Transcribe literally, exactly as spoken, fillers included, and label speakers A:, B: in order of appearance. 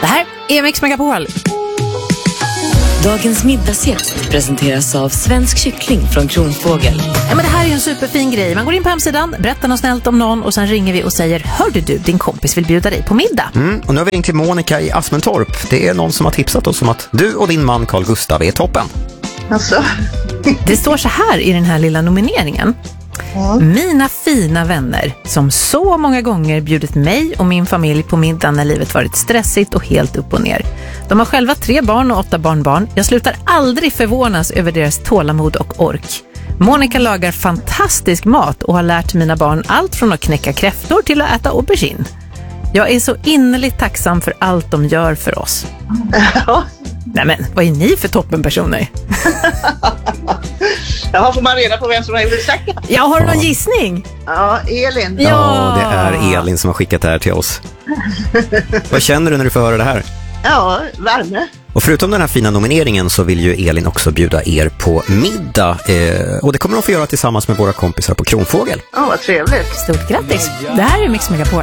A: Det här är Mix Megapol.
B: Dagens middagsgäst presenteras av Svensk kyckling från Kronfågel.
A: Ja, men det här är en superfin grej. Man går in på hemsidan, berättar något snällt om någon och sen ringer vi och säger: hörde du, din kompis vill bjuda dig på middag.
C: Mm, och nu har vi ringt till Monica i Asmentorp. Det är någon som har tipsat oss om att du och din man Carl Gustav är toppen.
D: Alltså.
A: Det står så här i den här lilla nomineringen. Mm. Mina fina vänner som så många gånger bjudit mig och min familj på middag när livet varit stressigt och helt upp och ner. De har själva tre barn och åtta barnbarn. Jag slutar aldrig förvånas över deras tålamod och ork. Monica lagar fantastisk mat och har lärt mina barn allt från att knäcka kräftor till att äta aubergine. Jag är så innerligt tacksam för allt de gör för oss.
D: Ja.
A: Nej men, vad är ni för toppenpersoner?
D: Ja, får man reda på vem som har gjort sagt det?
A: Jag har någon gissning.
D: Ja, Elin.
A: Ja.
C: Ja, det är Elin som har skickat det här till oss. Vad känner du när du får höra det här?
D: Ja, värme.
C: Och förutom den här fina nomineringen så vill ju Elin också bjuda er på middag. Eh, och det kommer de få göra tillsammans med våra kompisar på Kronfågel.
D: Ja, vad trevligt.
A: Stort grattis. Det här är Mix Megapol.